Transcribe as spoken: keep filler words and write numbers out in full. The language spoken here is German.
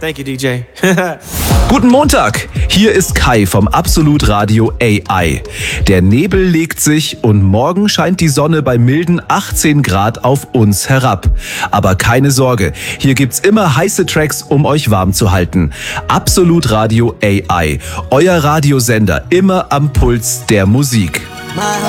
Thank you, D J. Guten Montag, hier ist Kai vom Absolut Radio A I. Der Nebel legt sich und morgen scheint die Sonne bei milden achtzehn Grad auf uns herab. Aber keine Sorge, hier gibt's immer heiße Tracks, um euch warm zu halten. Absolut Radio A I, euer Radiosender, immer am Puls der Musik.